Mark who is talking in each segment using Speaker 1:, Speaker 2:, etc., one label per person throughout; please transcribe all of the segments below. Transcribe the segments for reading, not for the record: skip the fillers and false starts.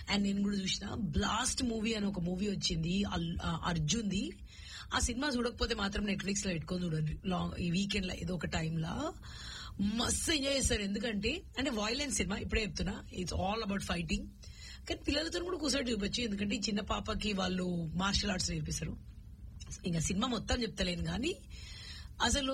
Speaker 1: And నేను కూడా చూసిన బ్లాస్ట్ మూవీ అని ఒక మూవీ వచ్చింది అర్జున్ది. ఆ సినిమా చూడకపోతే మాత్రం నెట్ఫ్లిక్స్ లో పెట్టుకొని చూడండి ఈ వీకెండ్ లో ఏదో ఒక టైంలో మస్తు ఎంజాయ్ చేస్తారు. ఎందుకంటే అంటే వైలెన్స్ సినిమా ఇప్పుడే చెప్తున్నా, ఇట్స్ ఆల్ అబౌట్ ఫైటింగ్. కానీ పిల్లలతో కూడా కూర్చొని చూపొచ్చు, ఎందుకంటే ఈ చిన్న పాపకి వాళ్ళు మార్షల్ ఆర్ట్స్ నేర్పిస్తారు. ఇంకా సినిమా మొత్తం చెప్తలేను కానీ అసలు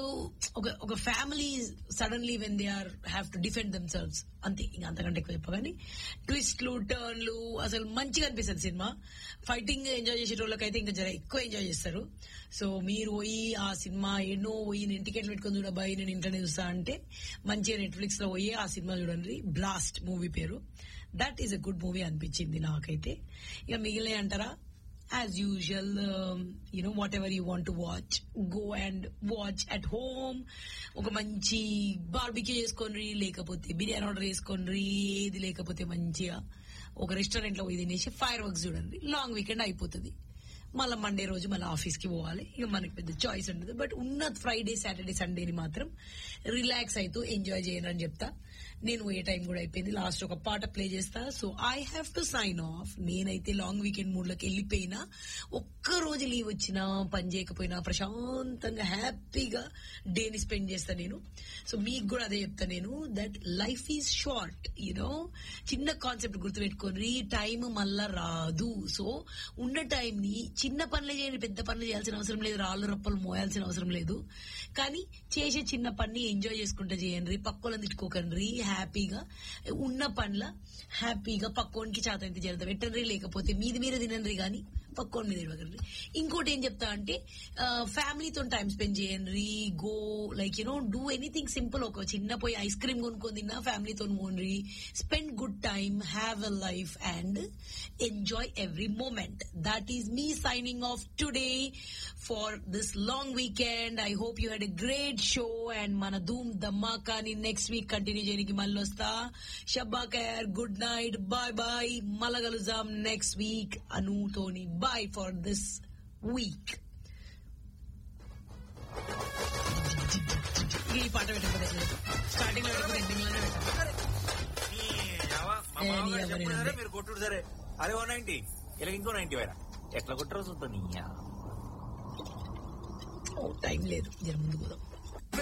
Speaker 1: ఒక family suddenly when they are have to defend themselves అంతే, ఇంకా అంతకంటే ఎక్కువ చెప్పగాని ట్విస్ట్లు టర్న్లు అసలు మంచిగా అనిపిస్తుంది సినిమా. ఫైటింగ్ ఎంజాయ్ చేసే వాళ్ళకైతే ఇంకా జర ఎక్కువ ఎంజాయ్ చేస్తారు. సో మీరు పోయి ఆ సినిమా ఎన్నో పోయి నేను టికెట్లు పెట్టుకొని చూడబాయి నేను ఇంట్లోనే చూస్తా అంటే మంచిగా నెట్ఫ్లిక్స్ లో పోయి ఆ సినిమా చూడండి. బ్లాస్ట్ మూవీ పేరు. That is a good movie అనిపించింది నాకైతే. ఇక మిగిలిన అంటారా, as usual, whatever you want to watch, go and watch at home. ఒక మంచి బార్బిక్యూ చేసుకోండి, లేకపోతే బిర్యానీ ఆర్డర్ చేసుకోండి, ఏది లేకపోతే మంచిగా ఒక రెస్టారెంట్ లో పోయి తినేసి ఫైర్ వర్క్స్ చూడండి. లాంగ్ వీకెండ్ అయిపోతుంది. మళ్ళీ మండే రోజు మళ్ళీ ఆఫీస్ కి పోవాలి. ఇక మనకి పెద్ద చాయిస్ ఉండదు. బట్ ఉన్న ఫ్రైడే సాటర్డే సండేని మాత్రం రిలాక్స్ అవుతూ ఎంజాయ్ చేయండి అని చెప్తా. నేను ఏ టైం కూడా అయిపోయింది. లాస్ట్ ఒక పాట ప్లే చేస్తా. So I have to sign of. నేనైతే లాంగ్ వీకెండ్ మూడ్ లోకి వెళ్ళిపోయినా, ఒక్క రోజు లీవ్ వచ్చినా పని చేయకపోయినా ప్రశాంతంగా హ్యాపీగా డేని స్పెండ్ చేస్తా నేను. సో మీకు కూడా అదే చెప్తా నేను, దట్ లైఫ్ ఈజ్ షార్ట్. చిన్న కాన్సెప్ట్ గుర్తుపెట్టుకోండి, టైం మళ్ళా రాదు. సో ఉన్న టైం ని చిన్న పనులు చేయండి, పెద్ద పనులు చేయాల్సిన అవసరం లేదు, రాళ్ళు రప్పలు మోయాల్సిన అవసరం లేదు. కానీ చేసే చిన్న పని ఎంజాయ్ చేసుకుంటూ చేయండి, పక్కోళ్ళని తిట్టుకోకండి. హ్యాపీగా ఉన్న పనుల హ్యాపీగా పక్కోనికి చేత చేద్దాం పెట్టండి, లేకపోతే మీరే తినండి కానీ పక్కోని మీద ఇవ్వకండి. ఇంకోటి ఏం చెప్తా అంటే ఫ్యామిలీతో టైం స్పెండ్ చేయండి. Go like do anything simple. ఒక చిన్న పోయి ఐస్ క్రీమ్ కొనుక్కొని తిన్నా ఫ్యామిలీతో పోండి. Spend good time, have a life and enjoy every moment. That is me signing off today for this long weekend. I hope you had a great show and మన ధూమ్ ధమాకాని next week continue చేయడానికి మళ్ళీ వస్తా. షబ్బా ఖైర్, good night, bye bye. మళ్ళా కలుద్దాం next week అనుతోని. Bye for this week. ఈ పాట పెట్టకపోతే starting లో ఎండింగ్ లోనే
Speaker 2: పెట్టారు. మీరు కొట్టుడు సరే, అదే 190 ఇలా ఇంకో 90 వేరా ఎట్లా కొట్టరో చూద్దాం.
Speaker 1: టైం లేదు, ముందు పోదాం.